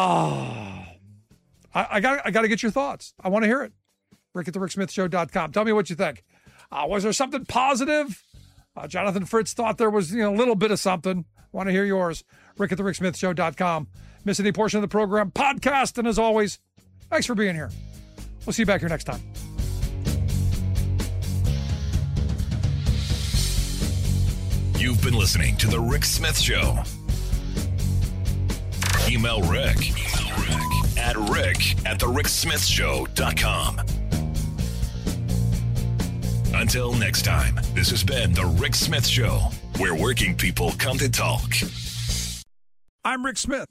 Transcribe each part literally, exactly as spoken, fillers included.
Oh, I, I got I got to get your thoughts. I want to hear it. Rick at the rick smith show dot com. Tell me what you think. Uh, was there something positive? Uh, Jonathan Fritz thought there was, you know, a little bit of something. Want to hear yours. Rick at the rick smith show dot com. Miss any portion of the program, podcast. And as always, thanks for being here. We'll see you back here next time. You've been listening to The Rick Smith Show. Email Rick, Email Rick at rick at the rick smith show dot com. Until next time, this has been The Rick Smith Show, where working people come to talk. I'm Rick Smith.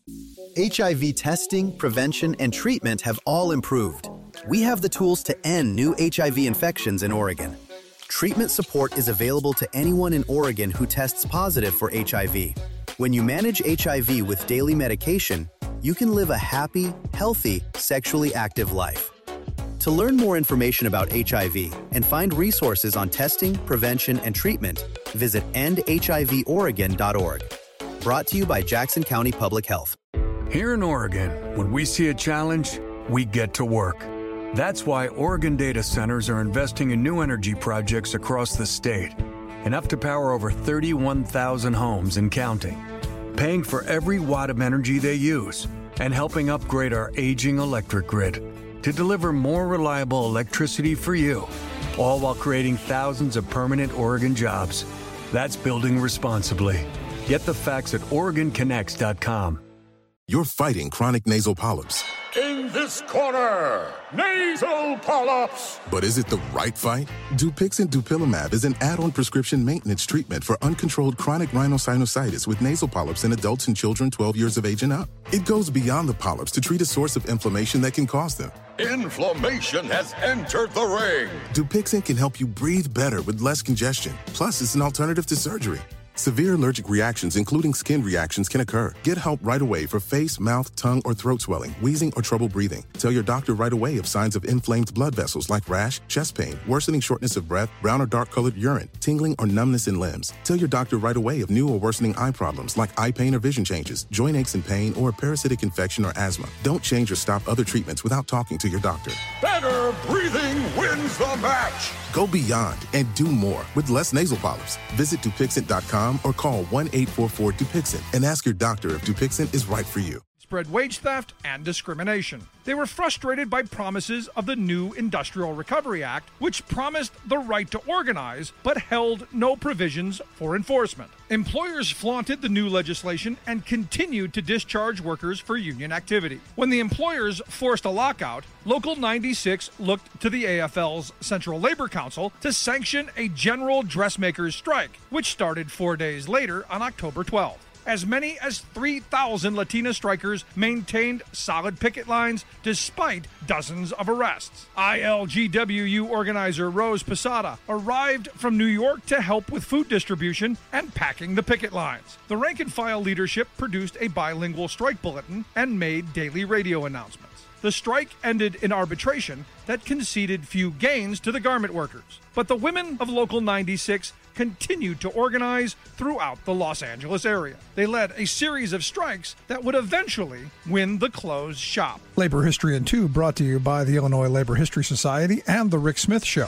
H I V testing, prevention, and treatment have all improved. We have the tools to end new H I V infections in Oregon. Treatment support is available to anyone in Oregon who tests positive for H I V. When you manage H I V with daily medication, you can live a happy, healthy, sexually active life. To learn more information about H I V and find resources on testing, prevention, and treatment, visit end h i v oregon dot org. Brought to you by Jackson County Public Health. Here in Oregon, when we see a challenge, we get to work. That's why Oregon data centers are investing in new energy projects across the state, enough to power over thirty-one thousand homes and counting, paying for every watt of energy they use, and helping upgrade our aging electric grid to deliver more reliable electricity for you, all while creating thousands of permanent Oregon jobs. That's building responsibly. Get the facts at oregon connects dot com. You're fighting chronic nasal polyps. In this corner, nasal polyps. But is it the right fight? Dupixent Dupilumab is an add-on prescription maintenance treatment for uncontrolled chronic rhinosinusitis with nasal polyps in adults and children twelve years of age and up. It goes beyond the polyps to treat a source of inflammation that can cause them. Inflammation has entered the ring. Dupixent can help you breathe better with less congestion. Plus, it's an alternative to surgery. Severe allergic reactions, including skin reactions, can occur. Get help right away for face, mouth, tongue, or throat swelling, wheezing, or trouble breathing. Tell your doctor right away of signs of inflamed blood vessels like rash, chest pain, worsening shortness of breath, brown or dark-colored urine, tingling, or numbness in limbs. Tell your doctor right away of new or worsening eye problems like eye pain or vision changes, joint aches and pain, or a parasitic infection or asthma. Don't change or stop other treatments without talking to your doctor. Better breathing wins the match. Go beyond and do more with less nasal polyps. Visit Dupixent dot com or call one eight four four Dupixent and ask your doctor if Dupixent is right for you. Spread wage theft and discrimination. They were frustrated by promises of the new Industrial Recovery Act, which promised the right to organize, but held no provisions for enforcement. Employers flaunted the new legislation and continued to discharge workers for union activity. When the employers forced a lockout, Local ninety-six looked to the A F L's Central Labor Council to sanction a general dressmakers strike, which started four days later on October twelfth. As many as three thousand Latina strikers maintained solid picket lines despite dozens of arrests. I L G W U organizer Rose Posada arrived from New York to help with food distribution and packing the picket lines. The rank-and-file leadership produced a bilingual strike bulletin and made daily radio announcements. The strike ended in arbitration that conceded few gains to the garment workers. But the women of Local ninety-six continued to organize throughout the Los Angeles area. They led a series of strikes that would eventually win the closed shop. Labor History in Two, brought to you by the Illinois Labor History Society and The Rick Smith Show.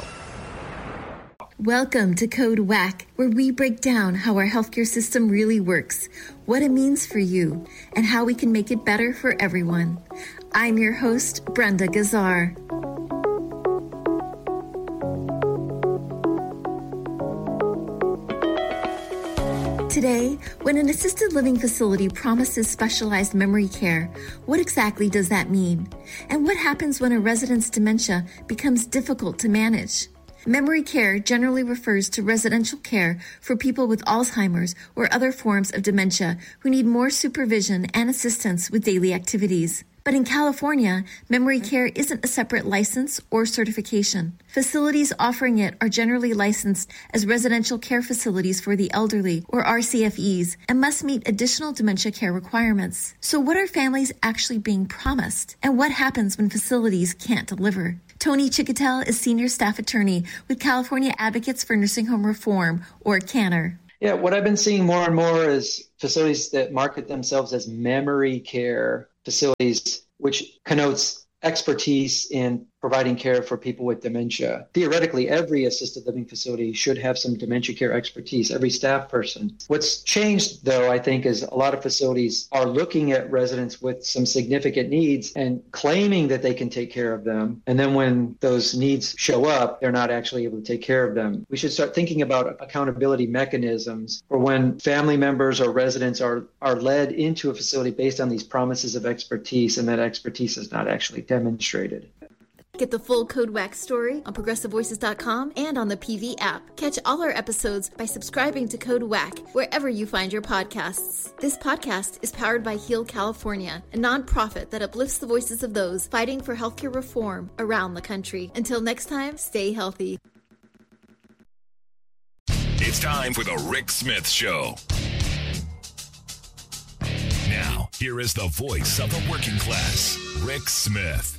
Welcome to Code W A C, where we break down how our healthcare system really works, what it means for you, and how we can make it better for everyone. I'm your host, Brenda Gazzar. Today, when an assisted living facility promises specialized memory care, what exactly does that mean? And what happens when a resident's dementia becomes difficult to manage? Memory care generally refers to residential care for people with Alzheimer's or other forms of dementia who need more supervision and assistance with daily activities. But in California, memory care isn't a separate license or certification. Facilities offering it are generally licensed as residential care facilities for the elderly, or R C F Es, and must meet additional dementia care requirements. So what are families actually being promised? And what happens when facilities can't deliver? Tony Chicotel is Senior Staff Attorney with California Advocates for Nursing Home Reform, or CANNER. Yeah, what I've been seeing more and more is facilities that market themselves as memory care facilities, which connotes expertise in providing care for people with dementia. Theoretically, every assisted living facility should have some dementia care expertise, every staff person. What's changed, though, I think, is a lot of facilities are looking at residents with some significant needs and claiming that they can take care of them. And then when those needs show up, they're not actually able to take care of them. We should start thinking about accountability mechanisms for when family members or residents are, are led into a facility based on these promises of expertise, and that expertise is not actually demonstrated. Get the full Code W A C story on progressive voices dot com and on the P V app. Catch all our episodes by subscribing to Code W A C wherever you find your podcasts. This podcast is powered by Heal California, a nonprofit that uplifts the voices of those fighting for healthcare reform around the country. Until next time, stay healthy. It's time for the Rick Smith Show. Now, here is the voice of the working class, Rick Smith.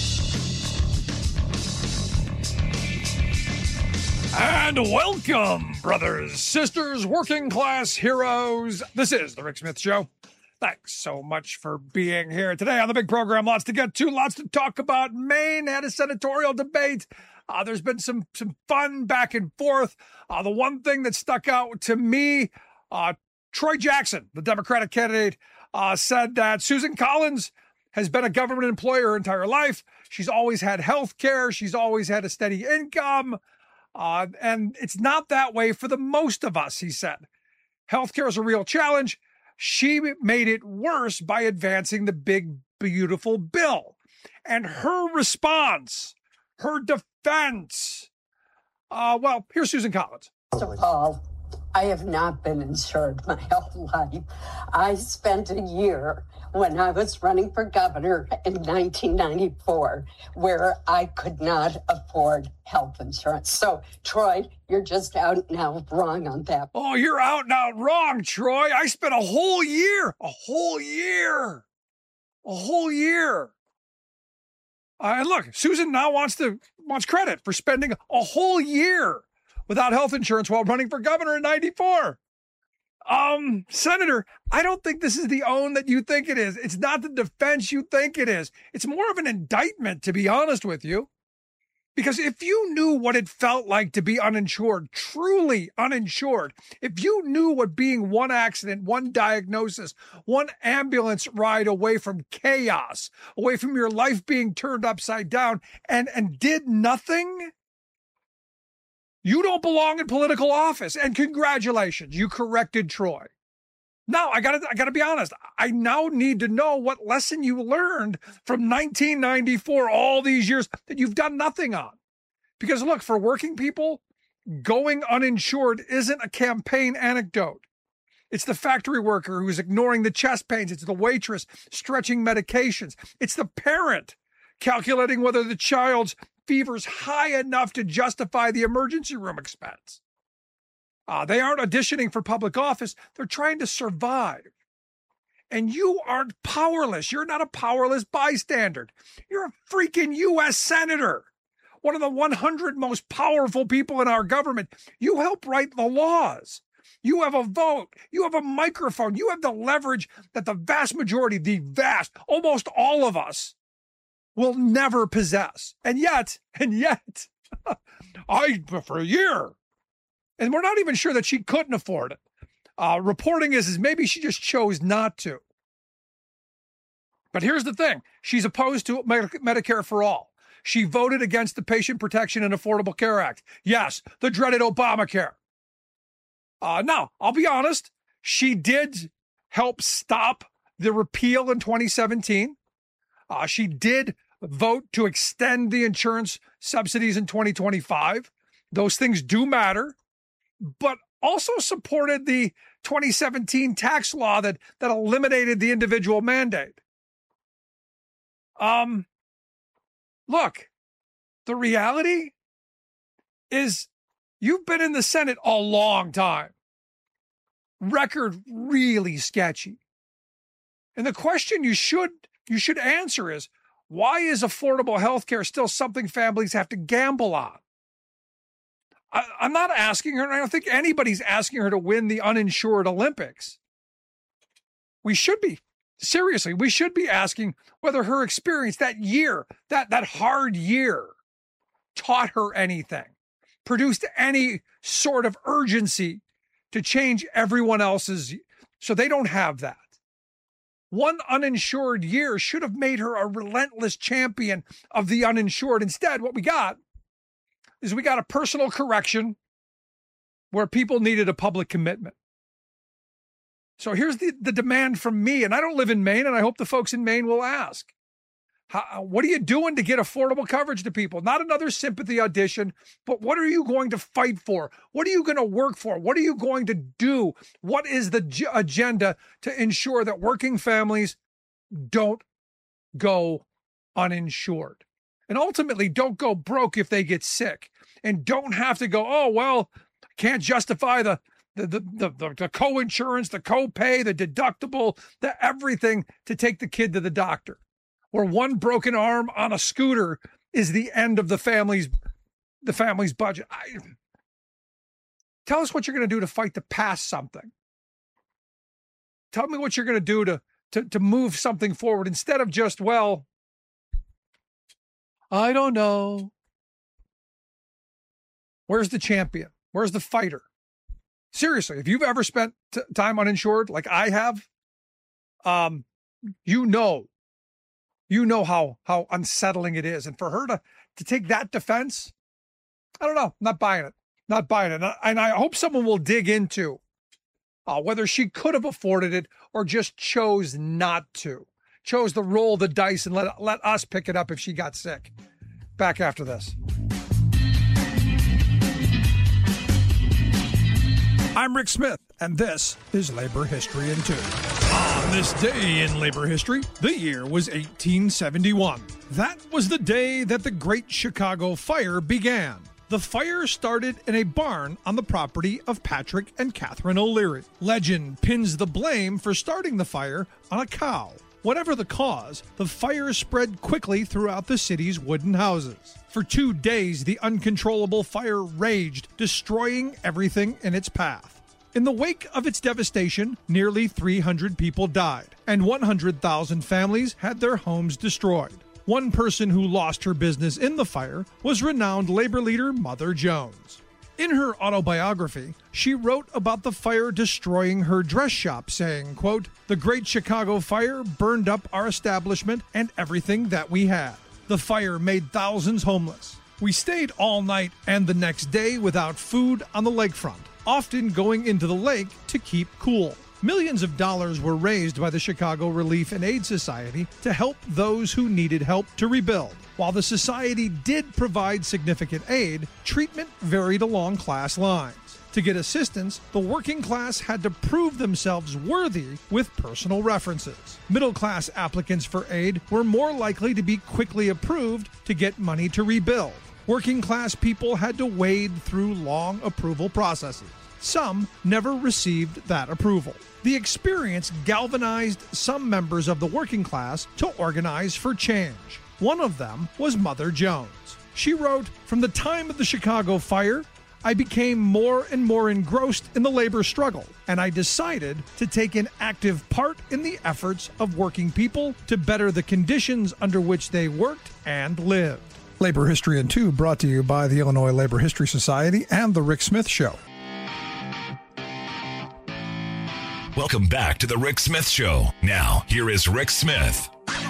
And welcome, brothers, sisters, working class heroes. This is the Rick Smith Show. Thanks so much for being here today on the big program. Lots to get to, lots to talk about. Maine had a senatorial debate. Uh, there's been some some fun back and forth. Uh, the one thing that stuck out to me, uh, Troy Jackson, the Democratic candidate, uh, said that Susan Collins has been a government employee her entire life. She's always had health care. She's always had a steady income. Uh, and it's not that way for the most of us, he said. Healthcare is a real challenge. She made it worse by advancing the big, beautiful bill. And her response, her defense, uh, well, here's Susan Collins. First of all, I have not been insured my whole life. I spent a year when I was running for governor in nineteen ninety-four where I could not afford health insurance. So, Troy, you're just out and out wrong on that. Oh, you're out and out wrong, Troy. I spent a whole year, a whole year, a whole year. Uh, and look, Susan now wants to wants credit for spending a whole year without health insurance while running for governor in ninety-four. Um, Senator, I don't think this is the own that you think it is. It's not the defense you think it is. It's more of an indictment, to be honest with you. Because if you knew what it felt like to be uninsured, truly uninsured, if you knew what being one accident, one diagnosis, one ambulance ride away from chaos, away from your life being turned upside down, and, and did nothing, you don't belong in political office. And congratulations, you corrected Troy. Now, I gotta, I gotta be honest. I now need to know what lesson you learned from nineteen ninety-four, all these years that you've done nothing on. Because look, for working people, going uninsured isn't a campaign anecdote. It's the factory worker who's ignoring the chest pains. It's the waitress stretching medications. It's the parent calculating whether the child's fever's high enough to justify the emergency room expense. Uh, they aren't auditioning for public office. They're trying to survive. And you aren't powerless. You're not a powerless bystander. You're a freaking U S senator, one of the one hundred most powerful people in our government. You help write the laws. You have a vote. You have a microphone. You have the leverage that the vast majority, the vast, almost all of us, will never possess. And yet, and yet, I, for a year, and we're not even sure that she couldn't afford it. Uh, reporting is, is maybe she just chose not to. But here's the thing. She's opposed to Medicare for all. She voted against the Patient Protection and Affordable Care Act. Yes, the dreaded Obamacare. Uh, now, I'll be honest. She did help stop the repeal in twenty seventeen. Uh, she did vote to extend the insurance subsidies in twenty twenty-five. Those things do matter, but also supported the twenty seventeen tax law that, that eliminated the individual mandate. Um, look, the reality is you've been in the Senate a long time. Record really sketchy. And the question you should you should answer is, why is affordable health care still something families have to gamble on? I, I'm not asking her, and I don't think anybody's asking her to win the uninsured Olympics. We should be seriously, we should be asking whether her experience that year, that, that hard year, taught her anything, produced any sort of urgency to change everyone else's, so they don't have that. One uninsured year should have made her a relentless champion of the uninsured. Instead, what we got is we got a personal correction where people needed a public commitment. So here's the, the demand from me, and I don't live in Maine, and I hope the folks in Maine will ask. How, what are you doing to get affordable coverage to people? Not another sympathy audition, but what are you going to fight for? What are you going to work for? What are you going to do? What is the g- agenda to ensure that working families don't go uninsured? And ultimately don't go broke if they get sick, and don't have to go, oh, well, can't justify the The, the, the, the co-insurance, the co-pay, the deductible, the everything to take the kid to the doctor. Where one broken arm on a scooter is the end of the family's the family's budget. I, tell us what you're going to do to fight to pass something. Tell me what you're going to do to, to, to move something forward instead of just, well, I don't know. Where's the champion? Where's the fighter? Seriously, if you've ever spent t- time uninsured like I have, um, you know, you know how how unsettling it is. And for her to to take that defense, I don't know, not buying it, not buying it. And I, and I hope someone will dig into uh, whether she could have afforded it or just chose not to, chose to roll the dice and let let us pick it up if she got sick. Back after this. I'm Rick Smith, and this is Labor History in Two. On this day in labor history, the year was eighteen seventy-one. That was the day that the Great Chicago Fire began. The fire started in a barn on the property of Patrick and Catherine O'Leary. Legend pins the blame for starting the fire on a cow. Whatever the cause, the fire spread quickly throughout the city's wooden houses. For two days, the uncontrollable fire raged, destroying everything in its path. In the wake of its devastation, nearly three hundred people died, and one hundred thousand families had their homes destroyed. One person who lost her business in the fire was renowned labor leader Mother Jones. In her autobiography, she wrote about the fire destroying her dress shop, saying, quote, "The Great Chicago Fire burned up our establishment and everything that we had. The fire made thousands homeless. We stayed all night and the next day without food on the lakefront, often going into the lake to keep cool. Millions of dollars were raised by the Chicago Relief and Aid Society to help those who needed help to rebuild. While the society did provide significant aid, treatment varied along class lines. To get assistance, the working class had to prove themselves worthy with personal references. Middle-class applicants for aid were more likely to be quickly approved to get money to rebuild. Working-class people had to wade through long approval processes. Some never received that approval. The experience galvanized some members of the working class to organize for change. One of them was Mother Jones. She wrote, "From the time of the Chicago fire, I became more and more engrossed in the labor struggle, and I decided to take an active part in the efforts of working people to better the conditions under which they worked and lived." Labor History in Two brought to you by the Illinois Labor History Society and The Rick Smith Show. Welcome back to The Rick Smith Show. Now, here is Rick Smith.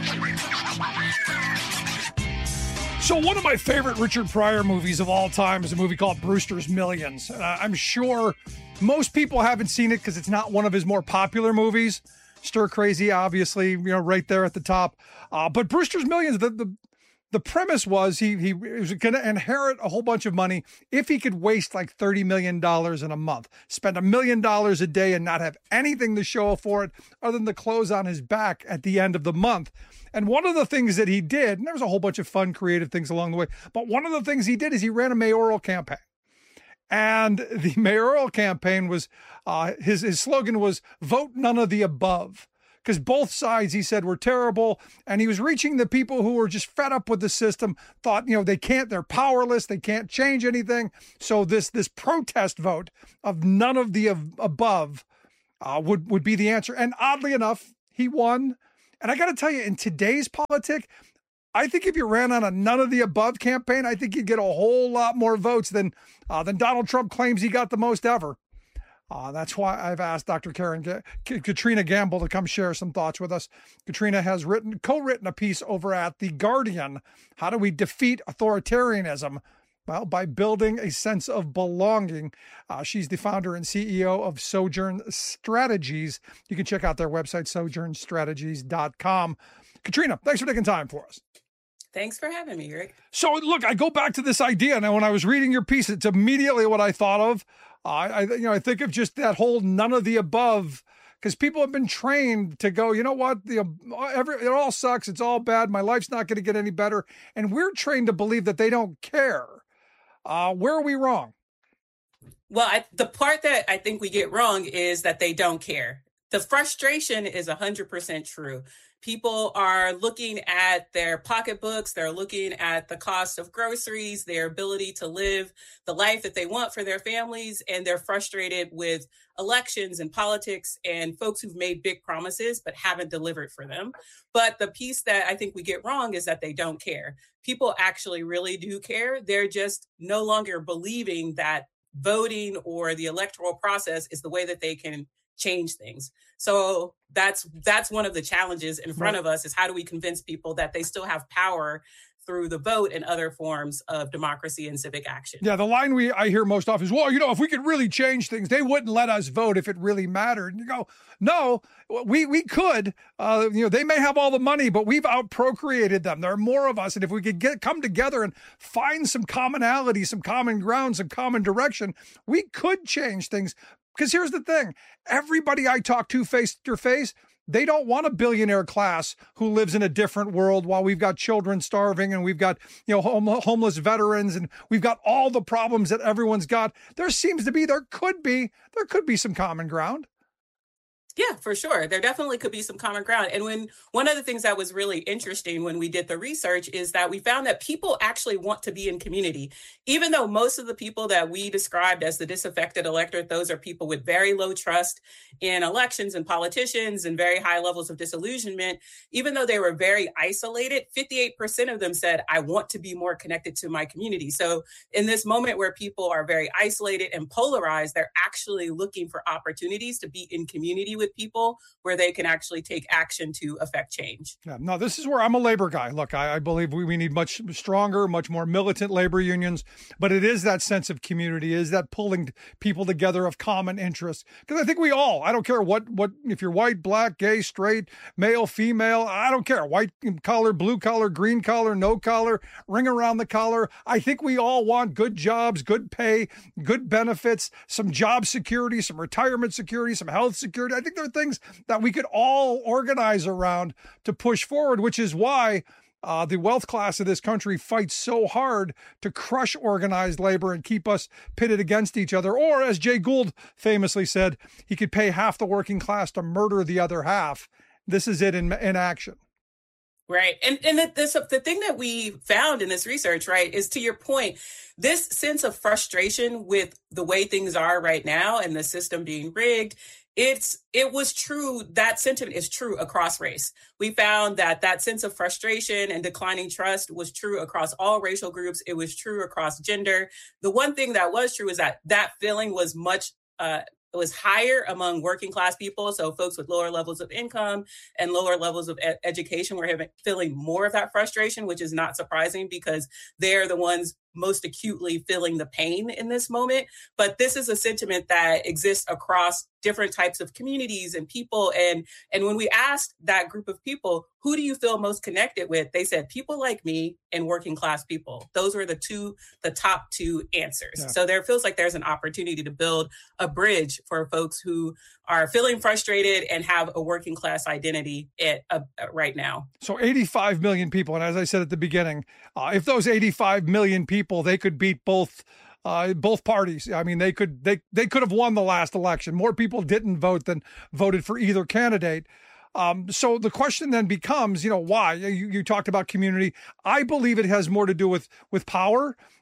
So one of my favorite Richard Pryor movies of all time is a movie called Brewster's Millions. Uh, I'm sure most people haven't seen it because it's not one of his more popular movies. Stir Crazy, obviously, you know, right there at the top. Uh, but Brewster's Millions, the, the the premise was he he was going to inherit a whole bunch of money if he could waste like thirty million dollars in a month, spend a million dollars a day and not have anything to show for it other than the clothes on his back at the end of the month. And one of the things that he did, and there was a whole bunch of fun, creative things along the way, but one of the things he did is he ran a mayoral campaign. And the mayoral campaign was, uh, his, his slogan was, "Vote none of the above." Because both sides, he said, were terrible. And he was reaching the people who were just fed up with the system, thought, you know, they can't, they're powerless, they can't change anything. So this this protest vote of none of the above uh, would, would be the answer. And oddly enough, he won. And I got to tell you, in today's politics, I think if you ran on a none of the above campaign, I think you'd get a whole lot more votes than uh, than Donald Trump claims he got the most ever. Uh, that's why I've asked Doctor Karen G- Katrina Gamble to come share some thoughts with us. Katrina has written, co-written a piece over at The Guardian. How do we defeat authoritarianism? Well, by building a sense of belonging. Uh, she's the founder and C E O of Sojourn Strategies. You can check out their website, sojourn strategies dot com. Katrina, thanks for taking time for us. Thanks for having me, Rick. So, look, I go back to this idea. Now, when I was reading your piece, it's immediately what I thought of. Uh, I, you know, I think of just that whole none of the above, because people have been trained to go, you know what, the every it all sucks, it's all bad, my life's not going to get any better, and we're trained to believe that they don't care. Uh, where are we wrong? Well, I, the part that I think we get wrong is that they don't care. The frustration is one hundred percent true. People are looking at their pocketbooks. They're looking at the cost of groceries, their ability to live the life that they want for their families. And they're frustrated with elections and politics and folks who've made big promises but haven't delivered for them. But the piece that I think we get wrong is that they don't care. People actually really do care. They're just no longer believing that voting or the electoral process is the way that they can change things. So that's that's one of the challenges in front of us, is how do we convince people that they still have power through the vote and other forms of democracy and civic action. Yeah, the line we I hear most often is, well, you know, if we could really change things, they wouldn't let us vote if it really mattered. And you go, no, we we could. Uh, you know, they may have all the money, but we've out-procreated them. There are more of us. And if we could get come together and find some commonality, some common ground, some common direction, we could change things. Because here's the thing. Everybody I talk to face to face, they don't want a billionaire class who lives in a different world while we've got children starving and we've got, you know, home, homeless veterans and we've got all the problems that everyone's got. There seems to be, there could be, there could be some common ground. Yeah, for sure. There definitely could be some common ground. And when one of the things that was really interesting when we did the research is that we found that people actually want to be in community, even though most of the people that we described as the disaffected electorate, those are people with very low trust in elections and politicians and very high levels of disillusionment. Even though they were very isolated, fifty-eight percent of them said, I want to be more connected to my community. So in this moment where people are very isolated and polarized, they're actually looking for opportunities to be in community with people where they can actually take action to affect change. Yeah, no, this is where I'm a labor guy. Look, I, I believe we, we need much stronger, much more militant labor unions, but it is that sense of community, is that pulling people together of common interests. Because I think we all, I don't care what, what, if you're white, black, gay, straight, male, female, I don't care. White collar, blue collar, green collar, no collar, ring around the collar. I think we all want good jobs, good pay, good benefits, some job security, some retirement security, some health security. I think there are things that we could all organize around to push forward, which is why uh, the wealth class of this country fights so hard to crush organized labor and keep us pitted against each other. Or, as Jay Gould famously said, he could pay half the working class to murder the other half. This is it in, in action. Right. And and the, this, the thing that we found in this research, right, is, to your point, this sense of frustration with the way things are right now and the system being rigged. It's it was true. That sentiment is true across race. We found that that sense of frustration and declining trust was true across all racial groups. It was true across gender. The one thing that was true is that that feeling was much uh, it was higher among working class people. So folks with lower levels of income and lower levels of ed- education were having, feeling more of that frustration, which is not surprising because they're the ones most acutely feeling the pain in this moment. But this is a sentiment that exists across different types of communities and people. And, and when we asked that group of people, who do you feel most connected with? They said, people like me and working class people. Those were the two, the top two answers. Yeah. So there feels like there's an opportunity to build a bridge for folks who are feeling frustrated and have a working class identity at, uh, right now. So eighty-five million people. And as I said at the beginning, uh, if those eighty-five million people, they could beat both uh, both parties. I mean, they could they they could have won the last election. More people didn't vote than voted for either candidate. Um, so the question then becomes, you know, why? You, you talked about community. I believe it has more to do with with power.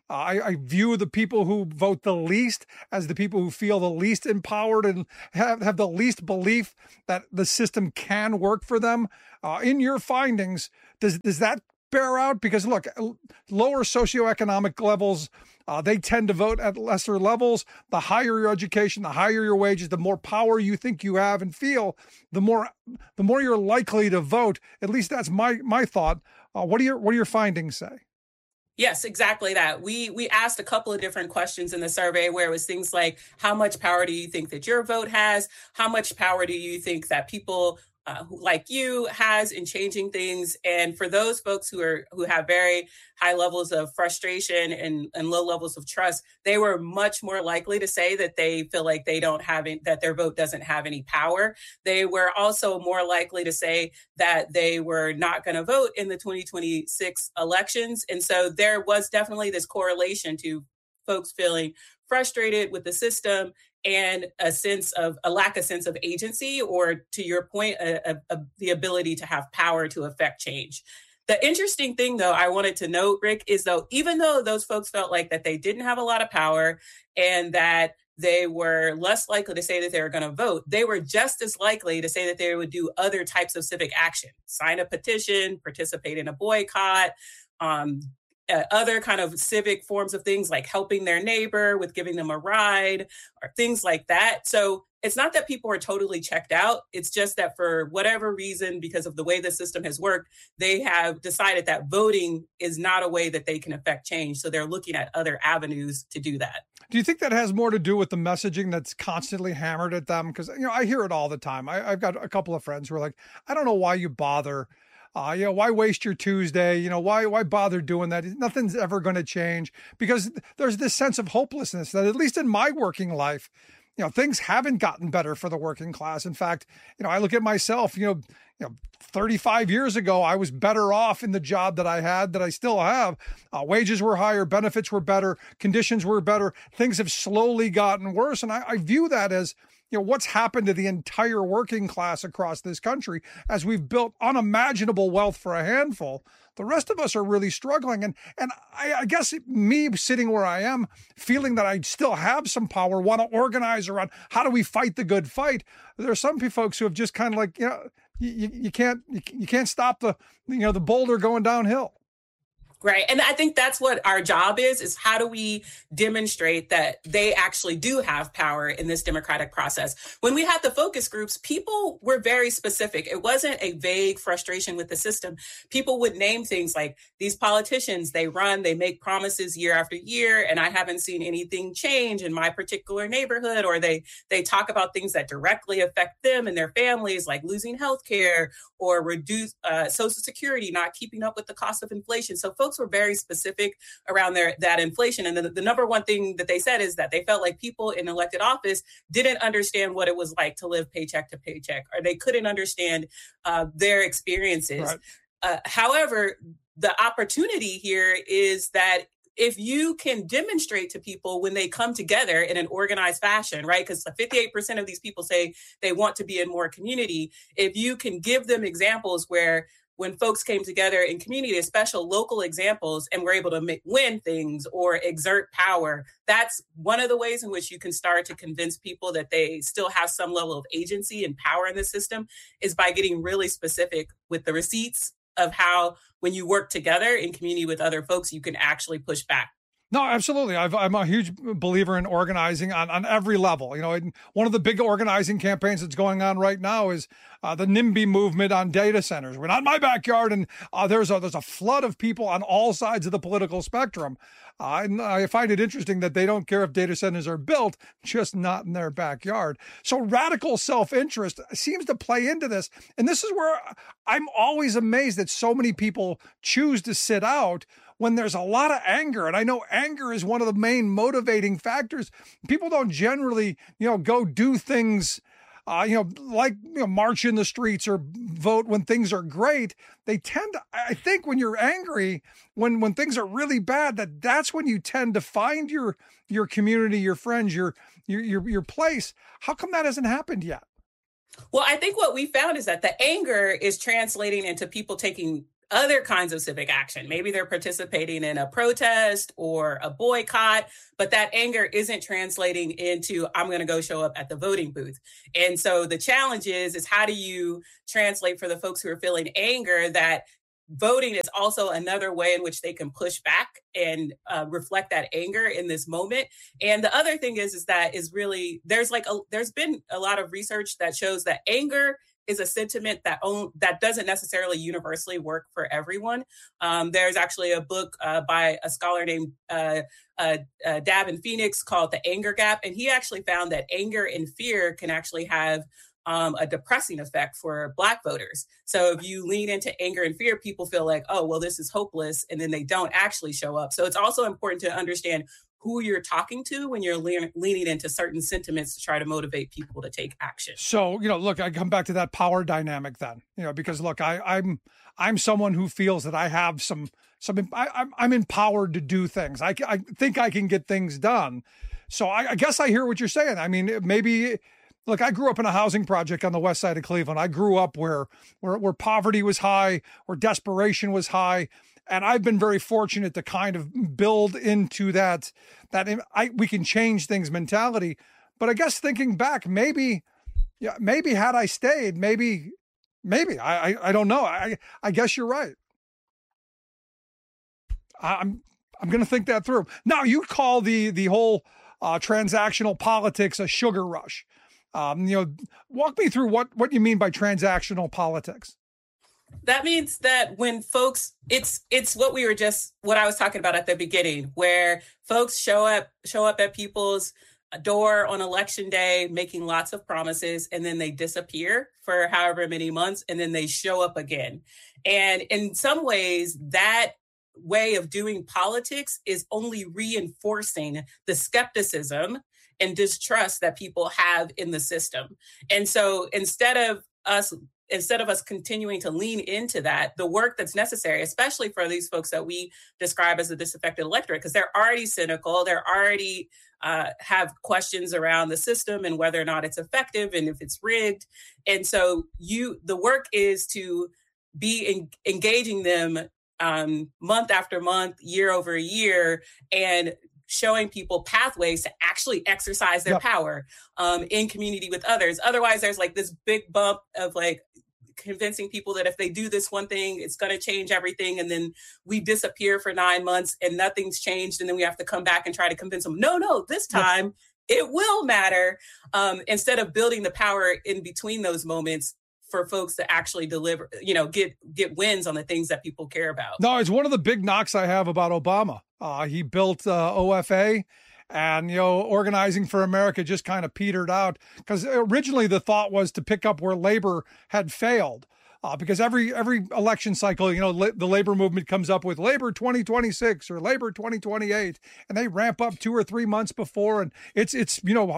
Uh, I, I view the people who vote the least as the people who feel the least empowered and have, have the least belief that the system can work for them. Uh, in your findings, does does that bear out? Because look, lower socioeconomic levels, uh, they tend to vote at lesser levels. The higher your education, the higher your wages, the more power you think you have and feel, the more the more you're likely to vote. At least that's my my thought. Uh, what do your what do your findings say? Yes, exactly that. We we asked a couple of different questions in the survey where it was things like, how much power do you think that your vote has? How much power do you think that people uh, who, like you has in changing things? And for those folks who are who have very high levels of frustration and, and low levels of trust, they were much more likely to say that they feel like they don't have any, that their vote doesn't have any power. They were also more likely to say that they were not going to vote in the twenty twenty-six elections. And so there was definitely this correlation to folks feeling frustrated with the system and a sense of a lack of sense of agency, or to your point, a, a, a, the ability to have power to affect change. The interesting thing, though, I wanted to note, Rick, is though, even though those folks felt like that they didn't have a lot of power and that they were less likely to say that they were going to vote, they were just as likely to say that they would do other types of civic action, sign a petition, participate in a boycott, um, Uh, other kind of civic forms of things like helping their neighbor with giving them a ride or things like that. So it's not that people are totally checked out. It's just that for whatever reason, because of the way the system has worked, they have decided that voting is not a way that they can affect change. So they're looking at other avenues to do that. Do you think that has more to do with the messaging that's constantly hammered at them? Because, you know, I hear it all the time. I, I've got a couple of friends who are like, I don't know why you bother. Uh, you know, why waste your Tuesday? You know, why why bother doing that? Nothing's ever going to change, because there's this sense of hopelessness that, at least in my working life, you know, things haven't gotten better for the working class. In fact, you know, I look at myself, you know, you know, thirty-five years ago, I was better off in the job that I had, that I still have. Uh, wages were higher, benefits were better, conditions were better. Things have slowly gotten worse. And I, I view that as, you know, what's happened to the entire working class across this country as we've built unimaginable wealth for a handful. The rest of us are really struggling. And and I, I guess me sitting where I am, feeling that I still have some power, want to organize around how do we fight the good fight. There are some folks who have just kind of like, you know, you, you can't you can't stop the, you know, the boulder going downhill. Right. And I think that's what our job is, is how do we demonstrate that they actually do have power in this democratic process? When we had the focus groups, people were very specific. It wasn't a vague frustration with the system. People would name things like, these politicians, they run, they make promises year after year, and I haven't seen anything change in my particular neighborhood. Or they they talk about things that directly affect them and their families, like losing health care or reduce uh, Social Security, not keeping up with the cost of inflation. So folks were very specific around their that inflation. And the, the number one thing that they said is that they felt like people in elected office didn't understand what it was like to live paycheck to paycheck, or they couldn't understand uh, their experiences. Right. Uh, however, the opportunity here is that if you can demonstrate to people when they come together in an organized fashion, right? Because fifty-eight percent of these people say they want to be in more community. If you can give them examples where when folks came together in community, special local examples, and were able to make, win things or exert power, that's one of the ways in which you can start to convince people that they still have some level of agency and power in the system, is by getting really specific with the receipts of how, when you work together in community with other folks, you can actually push back. No, absolutely. I've, I'm a huge believer in organizing on, on every level. You know, one of the big organizing campaigns that's going on right now is uh, the NIMBY movement on data centers. We're not in my backyard, and uh, there's a there's a flood of people on all sides of the political spectrum. Uh, and I find it interesting that they don't care if data centers are built, just not in their backyard. So radical self-interest seems to play into this. And this is where I'm always amazed that so many people choose to sit out when there's a lot of anger. And I know anger is one of the main motivating factors. People don't generally, you know, go do things, uh, you know, like, you know, march in the streets or vote when things are great. They tend to, I think when you're angry, when, when things are really bad, that that's when you tend to find your, your community, your friends, your, your, your, your place. How come that hasn't happened yet? Well, I think what we found is that the anger is translating into people taking other kinds of civic action. Maybe they're participating in a protest or a boycott, but that anger isn't translating into, I'm going to go show up at the voting booth. And so the challenge is, is how do you translate for the folks who are feeling anger that voting is also another way in which they can push back and uh, reflect that anger in this moment. And the other thing is, is that is really, there's like, a, there's been a lot of research that shows that anger is a sentiment that own, that doesn't necessarily universally work for everyone. Um, there's actually a book uh, by a scholar named uh, uh, uh, Davin Phoenix called The Anger Gap. And he actually found that anger and fear can actually have um, a depressing effect for Black voters. So if you lean into anger and fear, people feel like, oh, well, this is hopeless. And then they don't actually show up. So it's also important to understand who you're talking to when you're lean, leaning into certain sentiments to try to motivate people to take action. So, you know, look, I come back to that power dynamic then, you know, because look, I, I'm, I'm someone who feels that I have some, some, I, I'm, I'm empowered to do things. I, I think I can get things done. So I, I guess I hear what you're saying. I mean, maybe, look, I grew up in a housing project on the west side of Cleveland. I grew up where, where, where poverty was high, where desperation was high. And I've been very fortunate to kind of build into that, that I, we can change things mentality. But I guess thinking back, maybe, yeah, maybe had I stayed, maybe, maybe, I, I, I don't know. I, I guess you're right. I'm, I'm going to think that through. Now, you call the, the whole uh, transactional politics a sugar rush. Um, you know, walk me through what, what you mean by transactional politics. That means that when folks, it's it's what we were just, what I was talking about at the beginning, where folks show up, show up at people's door on election day, making lots of promises, and then they disappear for however many months, and then they show up again. And in some ways, that way of doing politics is only reinforcing the skepticism and distrust that people have in the system. And so instead of us Instead of us continuing to lean into that, the work that's necessary, especially for these folks that we describe as the disaffected electorate, because they're already cynical, they're already uh, have questions around the system and whether or not it's effective and if it's rigged. And so you, the work is to be in, engaging them um, month after month, year over year, and showing people pathways to actually exercise their yep. power um, in community with others. Otherwise, there's like this big bump of like convincing people that if they do this one thing, it's going to change everything. And then we disappear for nine months and nothing's changed. And then we have to come back and try to convince them, no, no, this time yep. it will matter. Um, instead of building the power in between those moments for folks to actually deliver, you know, get get wins on the things that people care about. No, it's one of the big knocks I have about Obama. Uh, he built uh, O F A, and, you know, Organizing for America just kind of petered out, because originally the thought was to pick up where labor had failed. Uh, because every every election cycle, you know, la- the labor movement comes up with Labor twenty twenty-six or Labor twenty twenty-eight, and they ramp up two or three months before, and it's it's you know,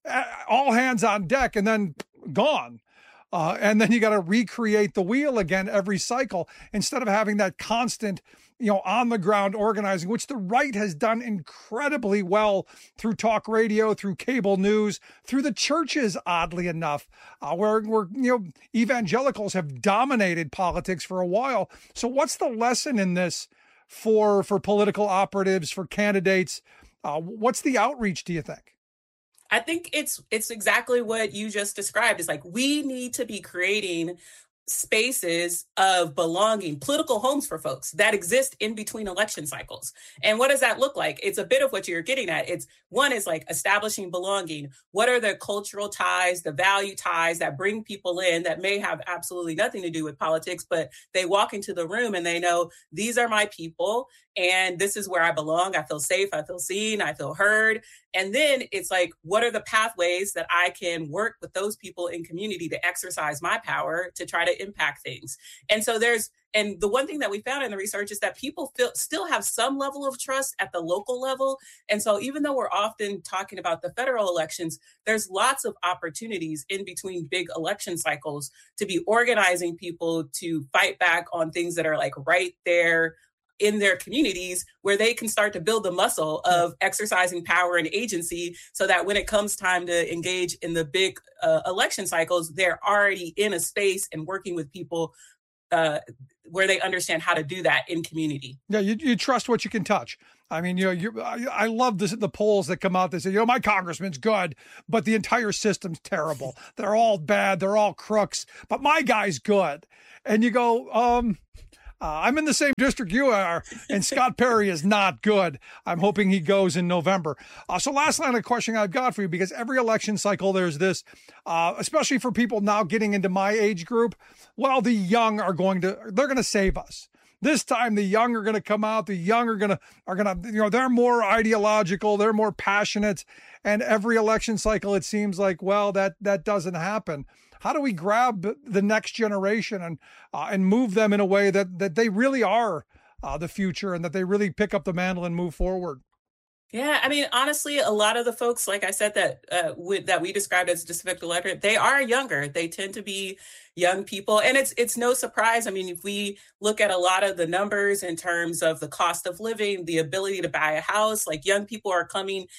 all hands on deck, and then gone. Uh, and then you got to recreate the wheel again every cycle, instead of having that constant, you know, on the ground organizing, which the right has done incredibly well through talk radio, through cable news, through the churches, oddly enough, uh, where, where, you know, evangelicals have dominated politics for a while. So what's the lesson in this for, for political operatives, for candidates? Uh, what's the outreach, do you think? I think it's it's exactly what you just described. It's like we need to be creating spaces of belonging, political homes for folks that exist in between election cycles. And what does that look like? It's a bit of what you're getting at. It's one is like establishing belonging. What are the cultural ties, the value ties that bring people in that may have absolutely nothing to do with politics, but they walk into the room and they know these are my people and this is where I belong. I feel safe. I feel seen. I feel heard. And then it's like, what are the pathways that I can work with those people in community to exercise my power to try to impact things? And so there's, and the one thing that we found in the research is that people feel, still have some level of trust at the local level. And so even though we're often talking about the federal elections, there's lots of opportunities in between big election cycles to be organizing people to fight back on things that are like right there in their communities, where they can start to build the muscle of exercising power and agency, so that when it comes time to engage in the big uh, election cycles, they're already in a space and working with people uh, where they understand how to do that in community. Yeah, you, you trust what you can touch. I mean, you know, you, I, I love this, the polls that come out that say, you know, my congressman's good, but the entire system's terrible. They're all bad. They're all crooks, but my guy's good. And you go, um, uh, I'm in the same district you are, and Scott Perry is not good. I'm hoping he goes in November. Uh, so last line of questioning I've got for you, because every election cycle there's this, uh, especially for people now getting into my age group. Well, the young are going to, they're going to save us. This time, the young are going to come out. The young are going to, are going to, you know, they're more ideological. They're more passionate. And every election cycle, it seems like, well, that, that doesn't happen. How do we grab the next generation and, uh, and move them in a way that, that they really are uh, the future and that they really pick up the mantle and move forward? Yeah, I mean, honestly, a lot of the folks, like I said, that uh, with, that we described as disadvantaged electorate, they are younger. They tend to be young people. And it's it's no surprise. I mean, if we look at a lot of the numbers in terms of the cost of living, the ability to buy a house, like young people are coming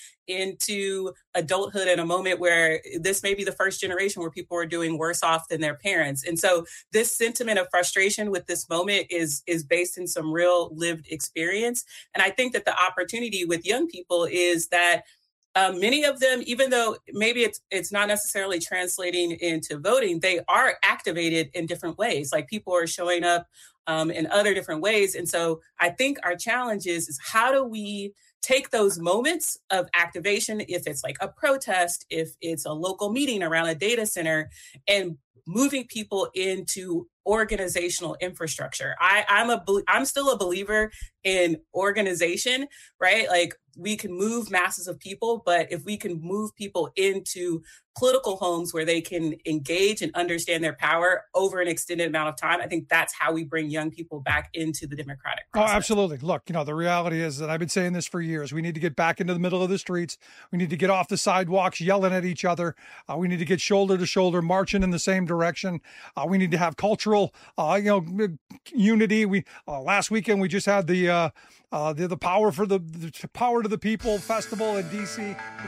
into adulthood in a moment where this may be the first generation where people are doing worse off than their parents. And so this sentiment of frustration with this moment is, is based in some real lived experience. And I think that the opportunity with young people is that Um, many of them, even though maybe it's it's not necessarily translating into voting, they are activated in different ways. Like people are showing up um, in other different ways. And so I think our challenge is, is how do we take those moments of activation, if it's like a protest, if it's a local meeting around a data center, and moving people into organizational infrastructure. I, I'm a I'm still a believer in organization, right? Like we can move masses of people, but if we can move people into political homes where they can engage and understand their power over an extended amount of time, I think that's how we bring young people back into the democratic process. Oh, absolutely. Look, you know, the reality is that I've been saying this for years. We need to get back into the middle of the streets. We need to get off the sidewalks yelling at each other. Uh, we need to get shoulder to shoulder marching in the same direction. Uh, we need to have cultural, uh, you know, unity. We uh, last weekend we just had the uh, uh, the the power for the, the power to the people festival in D C.